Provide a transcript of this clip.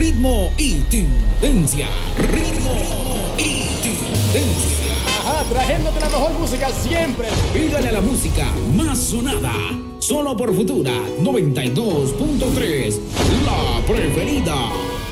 ritmo y tendencia. Ritmo y tendencia. Ajá, trayéndote la mejor música siempre. Pídale a la música más sonada. Solo por Futura 92.3. La preferida.